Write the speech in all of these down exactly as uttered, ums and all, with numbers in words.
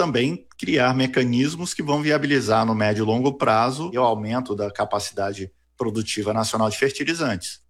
também criar mecanismos que vão viabilizar no médio e longo prazo o aumento da capacidade produtiva nacional de fertilizantes.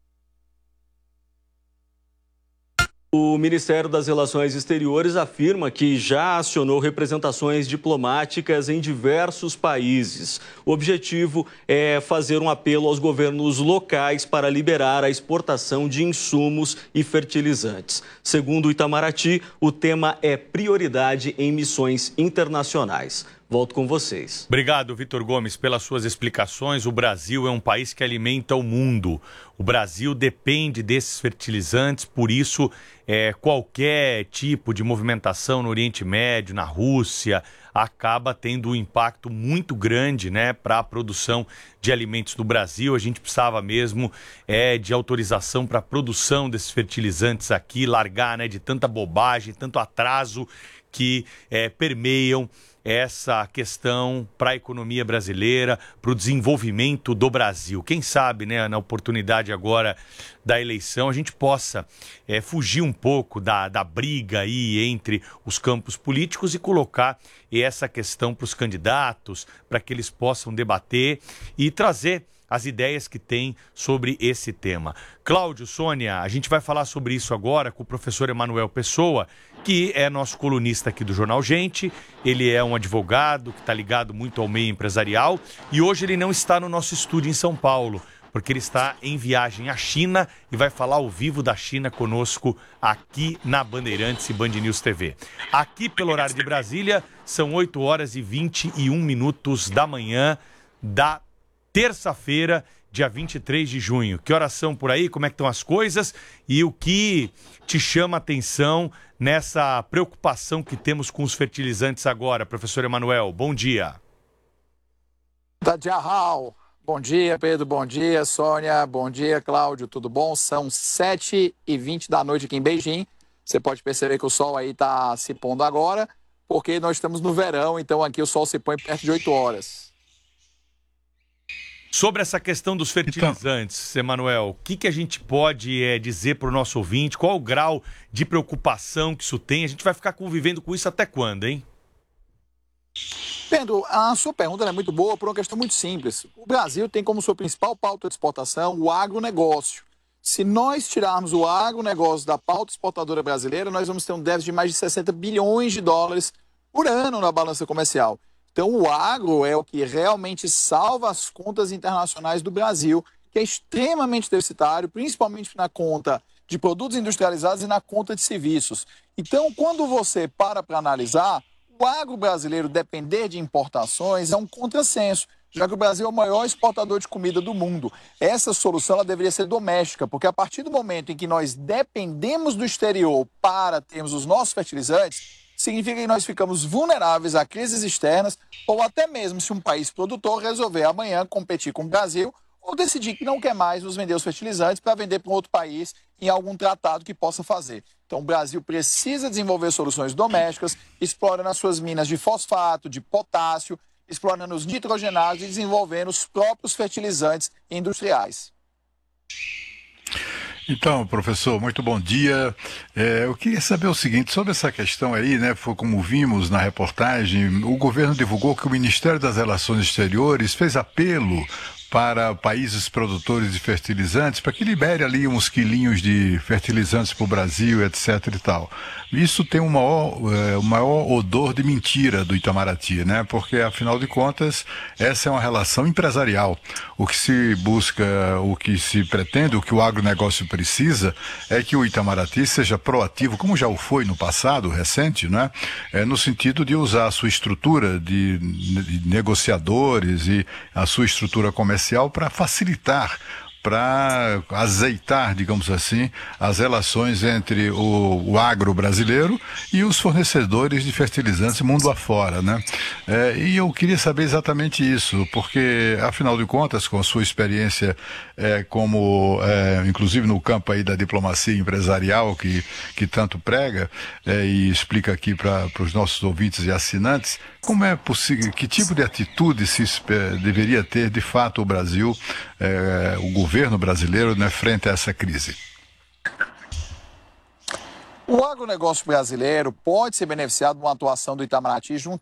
O Ministério das Relações Exteriores afirma que já acionou representações diplomáticas em diversos países. O objetivo é fazer um apelo aos governos locais para liberar a exportação de insumos e fertilizantes. Segundo o Itamaraty, o tema é prioridade em missões internacionais. Volto com vocês. Obrigado, Vitor Gomes, pelas suas explicações. O Brasil é um país que alimenta o mundo. O Brasil depende desses fertilizantes, por isso é, qualquer tipo de movimentação no Oriente Médio, na Rússia, acaba tendo um impacto muito grande, né, para a produção de alimentos do Brasil. A gente precisava mesmo é, de autorização para a produção desses fertilizantes aqui, largar, né, de tanta bobagem, tanto atraso que é, permeiam essa questão para a economia brasileira, para o desenvolvimento do Brasil. Quem sabe, né, na oportunidade agora da eleição, a gente possa é, fugir um pouco da, da briga aí entre os campos políticos e colocar essa questão para os candidatos, para que eles possam debater e trazer as ideias que tem sobre esse tema. Cláudio, Sônia, a gente vai falar sobre isso agora com o professor Emanuel Pessoa, que é nosso colunista aqui do Jornal Gente. Ele é um advogado que está ligado muito ao meio empresarial e hoje ele não está no nosso estúdio em São Paulo, porque ele está em viagem à China e vai falar ao vivo da China conosco aqui na Bandeirantes e Band News T V. Aqui pelo horário de Brasília, são oito horas e vinte e um minutos da manhã da terça-feira, dia vinte e três de junho. Que horas são por aí? Como é que estão as coisas? E o que te chama a atenção nessa preocupação que temos com os fertilizantes agora? Professor Emanuel, bom dia. Tchau. Bom dia, Pedro. Bom dia, Sônia. Bom dia, Cláudio. Tudo bom? São sete e vinte da noite aqui em Beijing. Você pode perceber que o sol aí está se pondo agora, porque nós estamos no verão, então aqui o sol se põe perto de oito horas. Sobre essa questão dos fertilizantes, então, Emanuel, o que, que a gente pode é, dizer para o nosso ouvinte? Qual o grau de preocupação que isso tem? A gente vai ficar convivendo com isso até quando, hein? Pedro, a sua pergunta é muito boa por uma questão muito simples. O Brasil tem como sua principal pauta de exportação o agronegócio. Se nós tirarmos o agronegócio da pauta exportadora brasileira, nós vamos ter um déficit de mais de sessenta bilhões de dólares por ano na balança comercial. Então, o agro é o que realmente salva as contas internacionais do Brasil, que é extremamente deficitário, principalmente na conta de produtos industrializados e na conta de serviços. Então, quando você para para analisar, o agro brasileiro depender de importações é um contrassenso, já que o Brasil é o maior exportador de comida do mundo. Essa solução ela deveria ser doméstica, porque a partir do momento em que nós dependemos do exterior para termos os nossos fertilizantes, significa que nós ficamos vulneráveis a crises externas ou até mesmo se um país produtor resolver amanhã competir com o Brasil ou decidir que não quer mais nos vender os fertilizantes para vender para um outro país em algum tratado que possa fazer. Então o Brasil precisa desenvolver soluções domésticas, explorando as suas minas de fosfato, de potássio, explorando os nitrogenados e desenvolvendo os próprios fertilizantes industriais. Então, professor, muito bom dia. É, eu queria saber o seguinte, sobre essa questão aí, né, foi como vimos na reportagem, o governo divulgou que o Ministério das Relações Exteriores fez apelo para países produtores de fertilizantes, para que libere ali uns quilinhos de fertilizantes para o Brasil, etc e tal. Isso tem um maior, é, um maior odor de mentira do Itamaraty, né? Porque, afinal de contas, essa é uma relação empresarial. O que se busca, o que se pretende, o que o agronegócio precisa, é que o Itamaraty seja proativo, como já o foi no passado, recente, né? É, no sentido de usar a sua estrutura de, de negociadores e a sua estrutura comercial para facilitar, para azeitar, digamos assim, as relações entre o, o agro brasileiro e os fornecedores de fertilizantes mundo afora, né? É, e eu queria saber exatamente isso, porque, afinal de contas, com a sua experiência é, como, é, inclusive no campo aí da diplomacia empresarial que, que tanto prega é, e explica aqui para os nossos ouvintes e assinantes, como é possível, que tipo de atitude se deveria ter, de fato, o Brasil, é, o governo brasileiro, né, frente a essa crise? O agronegócio brasileiro pode ser beneficiado de uma atuação do Itamaraty junto